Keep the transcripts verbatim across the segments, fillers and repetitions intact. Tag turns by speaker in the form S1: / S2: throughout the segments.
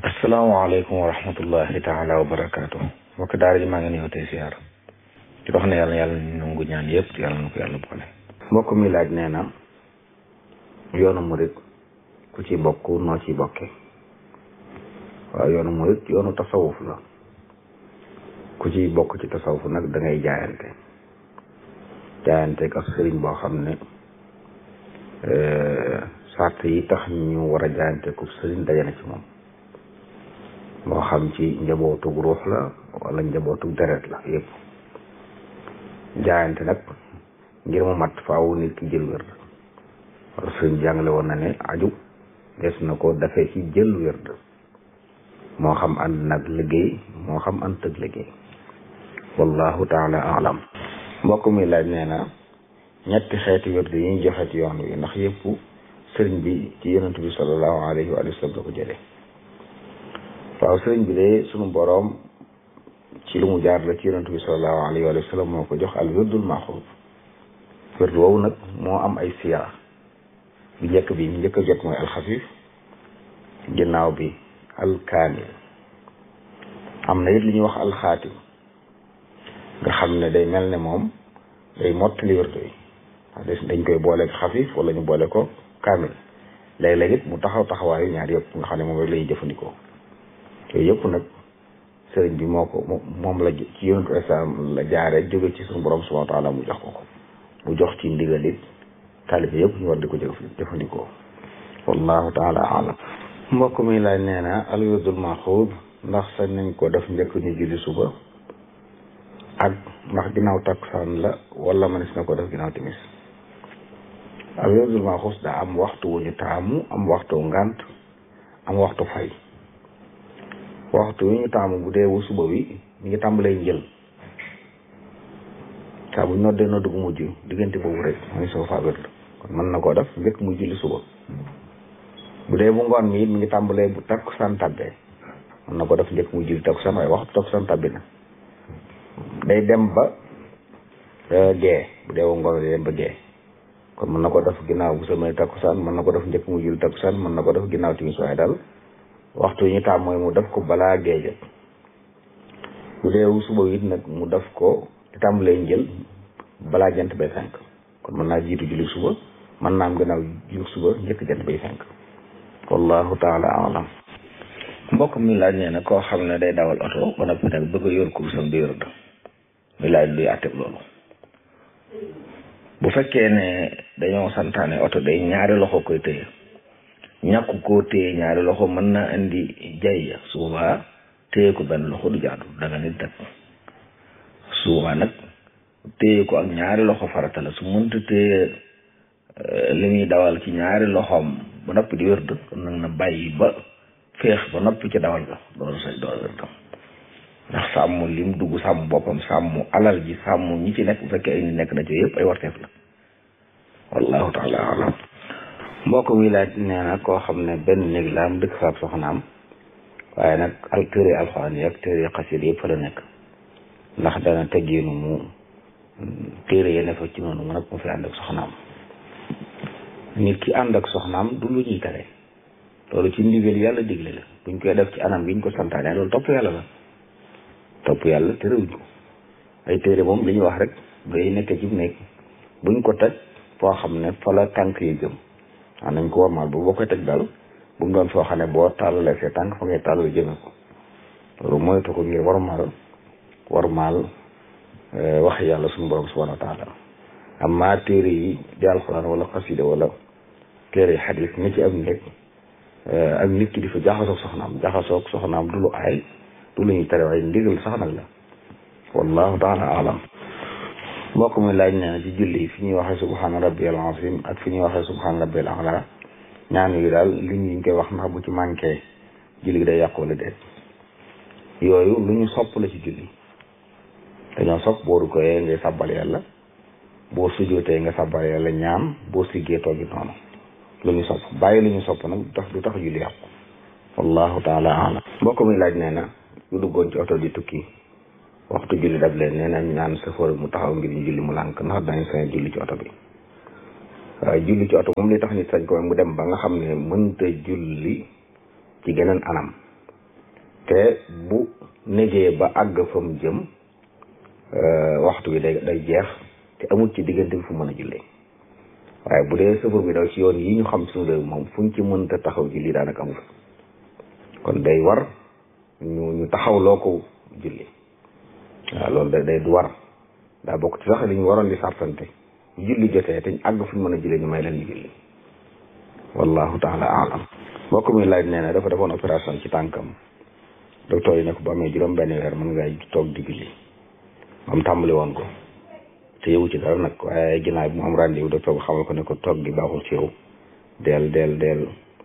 S1: asalaamaaleykum wa rahmatullahi taala wa barakaatu. mbokk daara ji maa ngi ñëw tey siyaar ci wax ne yàlla yàlla ñu nangu ñaan yëpp yàlla na ko yàlla boole. mbokk mi laaj nee na yoonu murit ku ci bokk noo ci bokke. waaw yoonu murit yoonu tasawuf la ku ci bokk ci tasawuf nag da ngay jaayante jaayante ak sëriñ boo xam ne sart yi tax ñu war a jaayante ku sëriñ daje na ci moom. moo xam ci njabootug ruux la wala njabootug deret la yëpp jaayante nag ngir mu mat faaw nit ki jël wérd wala sëriñ jàngale woon na ne aju des na ko dafee ci jël wérd moo xam ànd nag liggéey moo xam ànd tëg liggéey wallahu taala alam. mbokk mi laaj nee na ñetti xeeti wérd yi ñu joxe ci yoon wi ndax yëpp sëriñ bi ci yonent bi sallallahu alayhi wa sallam la ko jëlee. waaw sëriñ bi de sunu boroom ci lu mu jaar la ci yonent bi sallallahu alayhi wa sallam moo ko jox al wirdul maxuud wird woowu nag moo am ay siyaa bi njëkk bi njëkk a jot mooy alxafif ginnaaw bi alkaamil am na it li ñuy wax alxaatim nga xam ne day mel ne moom day mottali wird yi dañ koy boole ko xafif wala ñu boole ko kaamil léeg-léeg it mu taxaw taxawaayu ñaar yëpp nga xam ne moom rek la ñuy jëfandikoo yooyu yëpp nag sëriñ bi moo ko moom la ci yonentu islam la jaare jóge ci suñu borom subhanahu wa taala mu jox ko ko mu jox ci ndigal it taalibe yëpp ñu war di ko jëfandikoo wallahu taala alam. mbokk mi laaj nee na al wirdul maxuud ndax sañ nañ ko def njëkk ñu julli suba ak ndax ginnaaw takkusaan la wala mënees na ko def ginnaaw timis. al wirdul maxuud daa am waxtu wu ñu taamu am waxtu ngant am waxtu fay. waxtu wi ñu taamu bu dee wu suba wi mi ngi tàmbalee njël saa bu ñu noddee nodd gu mujj diggante boobu rek mooy soo faa wérd kon mën na koo def njëkk muy julli suba. bu dee bu ngoon mi it mi ngi tàmbalee bu takkusaan tàbbee mën na ko def njëkk muy julli takkusaan waaye waxtu takkusaan tàbbi na day dem ba gee bu dee wu ngoon day dem ba gee kon mën na ko def ginnaaw bu samay takkusaan mën na ko def njëkk muy julli takkusaan mën na ko def ginnaaw timis waaye daal waxtu yi ñu taam mooy mu def ko balaa géej bu dee suba it nag mu def ko di tàmbalee njël balaa jant bay fenk kon mën naa jiitu julli suba mën naa am gannaaw julli suba njëkk jant bay fenk wallahu taala alam. mbokk mi laaj nee na koo xam ne day dawal oto ba noppi nag bëgg a yor kursam di wérd mi laaj luy àtteb loolu. bu fekkee ne dañoo santaane oto day ñaari loxo koy téye ñàkk koo téye ñaari loxo mën naa indi jay su boobaa téye ko benn loxo du jaadu danga nit def su boobaa nag téye ko ak ñaari loxo farata la su mënta téye li muy dawal ci ñaari loxoom ba noppi di wérd kon nag na bàyyi ba féex ba noppi ci dawal ga loolu sañ door wérd ndax sàmm lim dugg sàmm boppam sàmm alal ji sàmm ñi ci nekk bu fekkee ay ni nekk na ci yëpp ay warteef la wallahu taala alam. mbokk mi laaj nee na koo xam ne benn néeg la am dëkk faab soxnaam waaye nag al téere alxuraan yi ak téere xasida yëpp fa la nekk ndax dana teggeenu mu téere yene fa ci noonu mu nag mu fi ànd ak soxnaam. nit ki ànd ak soxnaam du lu ñuy tere loolu ci ndigal yàlla digle la buñ koy def ci anam gi ñu ko santaane loolu topp yàlla la topp yàlla terewuñ ko ay téere moom li ñuy wax rek day nekk ci néeg buñ ko teg foo xam ne fa la tànk yi jëm waaw nañ ko warmaal bu boo koy teg daal bu mu doon foo xam ne boo tàllalee see tànk fa ngay tàllal jëme ko loolu moytu ko ngir warmaal warmaal wax yàlla suñu borom subhanahu wa taala. amma téere yi di alxuraan wala xasida wala téere yi xadis ni ci am nekk ak nit ki di fa jaxasoog soxnaam jaxasoog soxnaam du lu aay du lu ñuy tere waaye ndigal sax nag la wallahu taala alam. mbokk mi laaj nee na ci julli fi ñuy waxee subhaana rabbiyal azim ak fi ñuy waxee subhaana rabbiyal a'la ñaan yi daal li ñu koy wax ndax bu ci manqué julli gi day yàqu wala déet yooyu lu ñu sopp la ci julli dañoo sopp boo rukkooyee ngay sàbbal yàlla boo sujjootee nga sàbbal yàlla ñaan boo siggee toogi noonu lu ñu sopp bàyyi lu ñu sopp nag du tax du tax julli yàqu wallahu taala alam. mbokk mi laaj nee na lu duggoon ci oto di tukki waxtu julli dab leen nee nañ naan safoor mu taxaw ngir ñu julli mu lànk ndax dañ sañ julli ci oto bi waaye julli ci oto moom li tax nit sañ ko mu dem ba nga xam ne mënta julli ci geneen anam te bu négee ba àgg fa mu jëm waxtu bi day day jeex te amul ci diggante bi fu mën a jullee waaye bu dee sëfur bi daw ci yoon yi ñu xam suñu réew moom fu ñu ci mënta taxaw julli daanaka amul kon day war ñu ñu taxaw loo ko julli waaw loolu da day du war daa bokk ci sax li ñu waroon di sartante julli jotee te ñu àgg fu ñu mën a julli ñu may leen ñu julli wallahu taala alam mbokk mi laaj nee na dafa defoon opération ci tànkam docteur yi ne ko ba amee juróom benn weer mën ngay toog di julli moom tàmbali woon ko te yowu ci dara nag waaye ginnaaw bi mu am rendez-vous docteur bi xamal ko ne ko toog gi baaxul ci yow del del del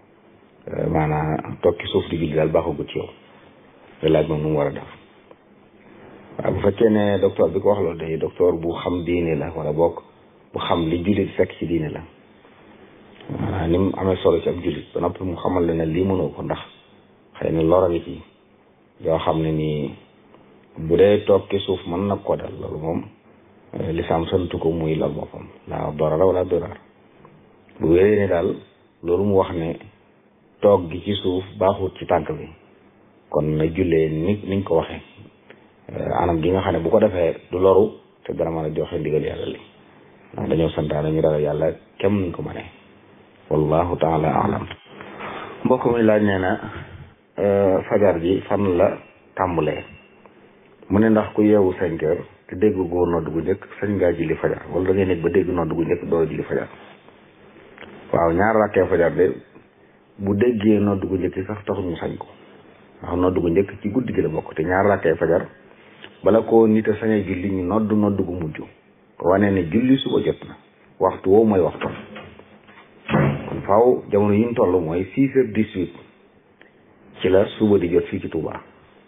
S1: maanaam toog ci suuf di julli daal baaxagut ci yow te laaj moom nu mu war a def waaw bu fekkee ne docteur bi ko wax loolu day docteur bu xam diine la wala bokk bu xam li jullit fekk ci diine la maanaam ni mu amee solo ci ab jullit ba noppi mu xamal le ne lii mënoo ko ndax xëy na lor a ngi ci yoo xam ne nii bu dee toog ci suuf mën na ko dal loolu moom lislaam santu ko muy lal boppam la dorara wala dorar bu wéree ne daal loolu mu wax ne toog gi ci suuf baaxut ci tànk bi kon na jullee ni niñ ko waxee anam gi nga xam ne bu ko defee du loru te dara mën a joxe ndigal yàlla li ndax dañoo santaane ñu ragal yàlla kem nuñ ko mënee wallahu taala alam mbokk mi laaj nee na fajar ji fan la tàmbalee mu ne ndax ku yeewu cinq heures te dégg góor nodd gu njëkk sañ ngaa julli fajar wala da ngay nekk ba dégg nodd gu njëkk doo julli fajar waaw ñaar rakkee fajar de bu déggee nodd gu njëkk sax taxul mu sañ ko ndax nodd gu njëkk ci guddi gi la bokk te ñaar rakkee fajar bala ko nit a sañee julli ñu nodd nodd gu mujj wane ne julli suba jot na waxtu woowu mooy waxtu kon faaw jamono yi ñu toll mooy six heures dix-huit ci la suba di jot fii ci Touba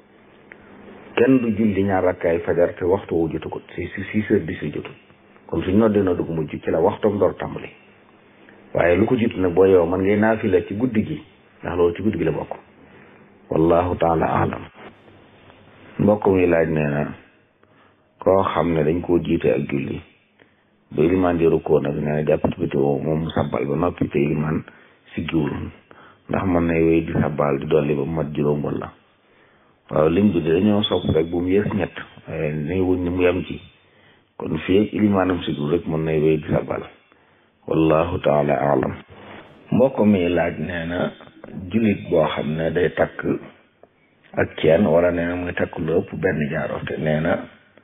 S1: kenn du julli ñaar rakkaay fajar te waxtu woowu jotagut si si six heures dix-huit jotul kon suñ noddee nodd gu mujj ci la waxtoom door tàmbali waaye lu ko jiitu nag boo yow man ngay naafila ci guddi gi ndax loolu ci guddi gi la bokk wallahu taala alam mbokk mi laaj nee na koo xam ne dañ koo jiite ak julli ba ilimaan di rukkoo nag nee na jàpp ci biti woo moom mu sabbal ba noppi te ilimaan siggiwul ndax mën nay wéy di sabbal di dolli ba mu mat juróom wala waaw lim bi dañoo sopp rek bu mu yées ñett waaye ni wuñ ni mu yem ci kon fii ak ilimaanam siggiwul rek mën nay wéy di sabbal wallahu taala alam mbokk mi laaj nee na jullit boo xam ne day takk ak ceen wala nee na muy takk lu ëpp benn jaaro te nee na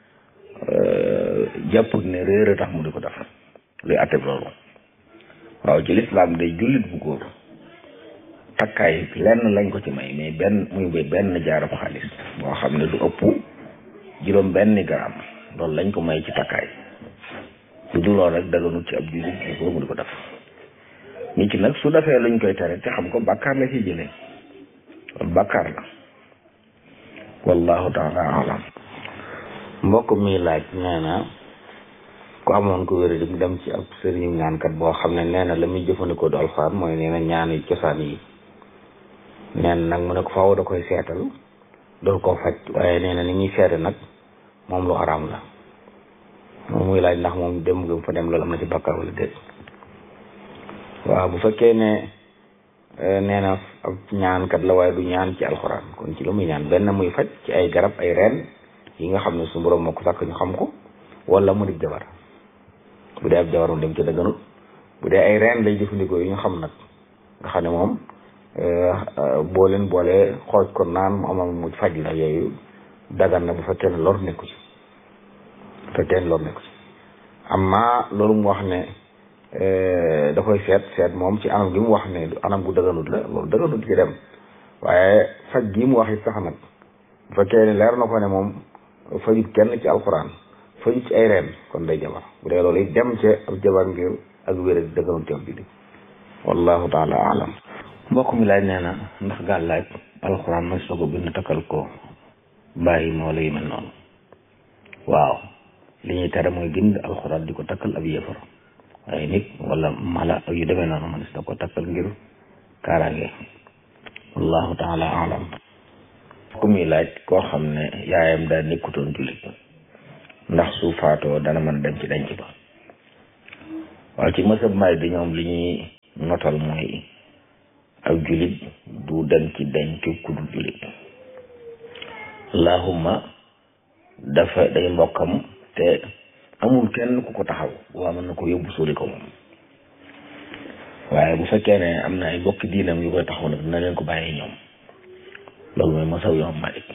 S1: jàpput ne réer a tax mu di ko def luy atteb loolu waaw ci lislaam day jullit bu góor takkaay lenn lañ ko ci may mais benn muy bay benn jaarab xaalis boo xam ne du ëpp juróom benn garam loolu lañ ko may ci takkaay lu dul loolu rek daganut ci ab jullit bu góor mu di ko def nit ki nag su defee luñ koy tere te xam ko bàkkaar la ci jëlee loolu bàkkaar la wallahu taala alam mbokk mi laaj nee na ku amoon ko wér di dem ci ab sëriñu ñaankat boo xam ne nee na la muy jëfandikoo du alxuraan mooy nee na ñaani cosaan yi nee na nag mu ne ko faaw da koy seetal doo ko faj waaye nee na ni ñuy seete nag moom lu araam la moom muy laaj ndax moom dem gëm fa dem loolu am na ci bàkkaar wala déet waaw bu fekkee ne nee na ab ñaankat la waaye du ñaan ci alxuraan kon ci lu muy ñaan benn muy faj ci ay garab ay reen yi nga xam ne su borom moo ko sàkk ñu xam ko wala mu di jabar bu dee ab jabar mu dem ci dëgganut bu dee ay reen lay jëfandikoo yi ñu xam nag nga xam ne moom boo leen boolee xooj ko naan mu amal mu faj la yooyu dagan na bu fekkee ne lor nekku ci bu fekkee ne lor nekku ci amma loolu mu wax ne da koy seet seet moom ci anam gi mu wax ne anam gu dëgganut la loolu dëgganut ci dem waaye faj gi mu wax it sax nag bu fekkee ne leer na ko ne moom fajut kenn ci alxuraan fajut ci ay reen kon day jabar bu dee loolu it dem ci ab jabar ngir ak wér ak dëgganut ci ab jullit wallahu taala alam mbokk mi laaj nee na ndax gàllaaj alxuraan ma soo ko bind takkal ko bàyyi moo lay mel noonu waaw li ñuy tere mooy bind alxuraan di ko takkal ab yéefar waaye nit wala mala ak yu demee noonu man si da ko takkal ngir kaaraange wallahu taala alam ku muy laaj koo xam ne yaayam daa nekkutoon jullit ndax su faatoo dana mën dem ci denc ba waaw ci mësab may bi ñoom li ñuy notal mooy ak jullit du dem ci denc ku dul jullit allahumma dafa day mbokkam te amul kenn ku ko taxaw waa mën na ko yóbbu suuli ko moom waaye bu fekkee ne am na ay bokki diinam yu koy taxaw nag dina leen ko bàyyee ñoom loolu mooy masaw yoom Malik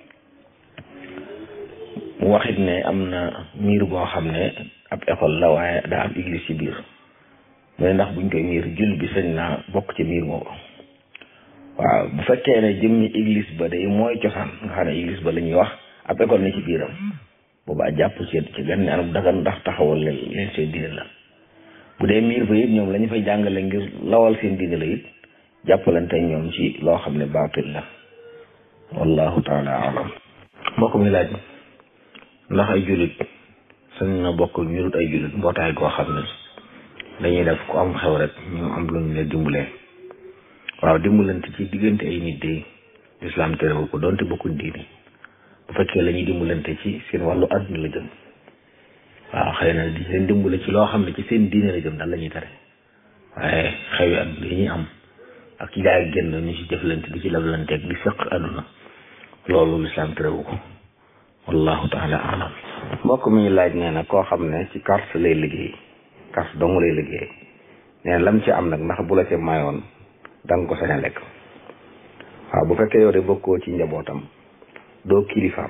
S1: mu waxit ne am na miir boo xam ne ab école la waaye daa am église ci biir mu ne ndax buñ koy miir jul bi sañ naa bokk ci miir boobu waaw bu fekkee ne jëmmi église ba day mooy cosaan nga xam ne église ba la ñuy wax ab école ne ci biiram boobaa jàpp ci ci gan ne anam dagan ndax taxawal leen leen seen diine la bu dee miir ba it ñoom la ñu fay jàngale ngir lawal seen diine la it jàppalante ñoom ci loo xam ne baatil la wallahu taala alam mbokk mi laaj ndax ay jullit sañ na bokk ñu dut ay jullit mbootaay goo xam ne dañuy def ku am xew rek ñu am lu ñu leen dimbalee waaw dimbalante ci diggante ay nit de lislaam terewu ko doonte bokkuñ diine bu fekkee la ñuy dimbalante ci seen wàllu àdduna la jëm waaw xëy na di leen dimbale ci loo xam ne ci seen diine la jëm daal la ñuy tere waaye xewi àdduna yi ñuy am ak ci jaay génn ñu ci jëflante di ci lablanteeg di fekk àdduna loolu lislaam terewu ko wallahu taala alam mbokk mi laaj nee na koo xam ne ci carte lay liggéey carte dong lay liggéey nee na lam ci am nag ndax bu la ci mayoon da nga ko sañ a lekk waaw bu fekkee yow de bokkoo ci njabootam doo kilifaam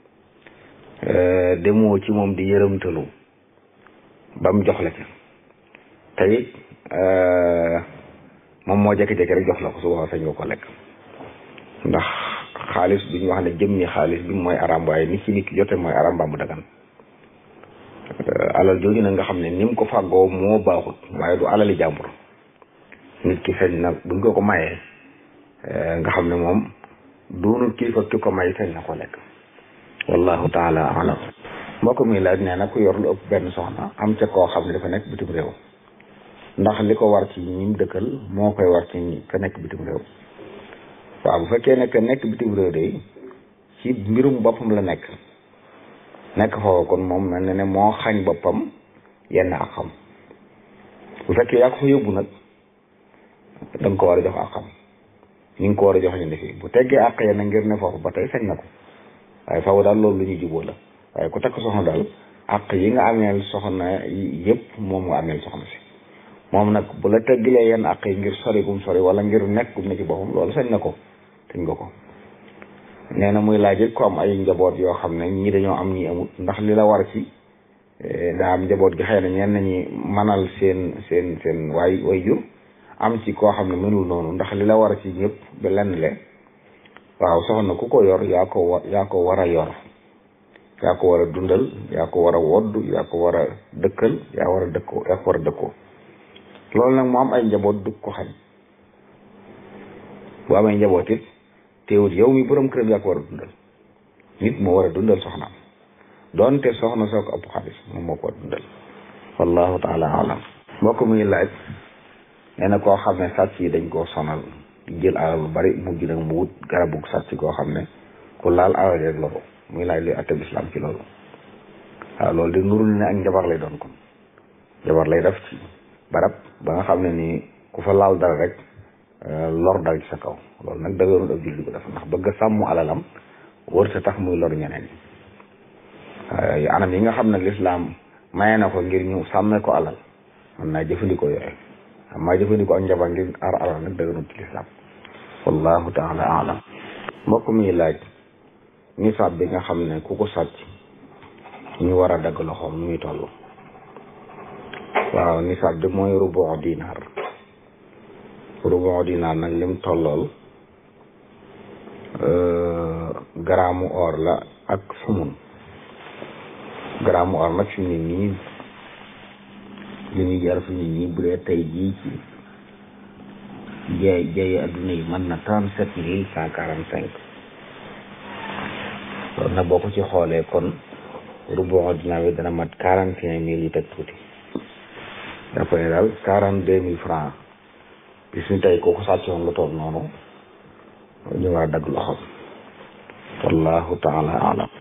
S1: demoo ci moom di yërëmtalu ba mu jox la ca te it moom moo jékki-jékki rek jox la ko su boobaa sañ nga ko lekk ndax xaalis bi ñu wax ne jëm ni xaalis bi mooy aram waaye ni ci nit ki jote mooy aram ba mu dagan alal jooju nag nga xam ne ni mu ko fàggoo moo baaxut waaye du alali jàmbur nit ki sañ na buñ ko ko mayee nga xam ne moom doonul kilifa ki ko may sañ na ko lekk wallahu taala alam mbokk mi laaj nee na ku yor lu ëpp benn soxna am ca koo xam ne dafa nekk bitim réew ndax li ko war ci ñim dëkkal moo koy war ci ñi ka nekk bitim réew waaw bu fekkee ne que nekk bitim réew de ci mbirum boppam la nekk nekk foofu kon moom mel na ne moo xañ boppam yenn ak xam bu fekkee yaa ko fa yóbbu nag da nga ko war a jox ak xam ñi ngi ko war a jox ñu defi bu teggee àq yenn ngir ne foofu ba tey sañ na ko waaye faaw daal loolu lu ñuy jubóo la waaye ku takk soxna daal àq yi nga ameel soxna yëpp moom nga ameel soxna si moom nag bu la teggilee yenn àq yi ngir sori gum sori wala ngir nekk gum ne ci boppam loolu sañ na ko sañ nga ko nee na muy laaj it ko am ay njaboot yoo xam ne ñii dañoo am ñi amut ndax li la war ci daa am njaboot gi xëy na ñenn ñi manal seen seen seen waay way jur am ci koo xam ne mënul noonu ndax li la war ci ñëpp ba lenn le waaw soxna ku ko yor yaa ko wa yaa ko war a yor yaa ko war a dundal yaa ko war a wodd yaa ko war a dëkkal yaa war a dëkkoo yaa ko war a dëkkoo loolu nag mu am ay njaboot du ko xañ bu amee njaboot it teewut yow mi borom këram yaa ko war a dundal nit moo war a dundal soxnaam doonte soxna soo ko ëpp xaalis moom moo ko war a dundal wallahu taala alam mbokk muy laaj nee na koo xam ne sàcc yi dañ koo sonal jël alal lu bari mujj nag mu wut garabu sàcc koo xam ne ku laal alal rek loolu muy laaj luy atte bislam ci loolu waaw loolu di nurul ne ak njabar lay doon kon njabar lay def ci barab ba nga xam ne nii ku fa laal dara rek lor dal ci sa kaw loolu nag dëgërul ab julli ko def ndax bëgg a sàmm alalam wër sa tax muy lor ñeneen yi anam yi nga xam ne lislaam maye na ko ngir ñu sàmmee ko alal mën naa jëfandikoo yooyu maa jëfandikoo ak njabar ngir aar alal nag dëgërul ci lislaam wallahu taala alam mbokk mi laaj nisaab bi nga xam ne ku ko sàcc ñu war a dagg loxoom nu muy toll waaw nisaab bi mooy rubu dinaar rubu dinaar nag lim tollool garaamu or la ak sumun garaamu or nag fi mu ne nii li ñuy jar fi mu ne nii bu dee tey jii ci jaay jaay adduna yi mën na trente sept mille cent quarante cinq loolu nag boo ko ci xoolee kon rubu dinaar bi dana mat quarante et un mille yu teg tuuti dafa ne daal quarante deux mille francs bis ñu tey kooku sàccoon lu toll noonu ñu war a dagg loxoom wallahu taala alam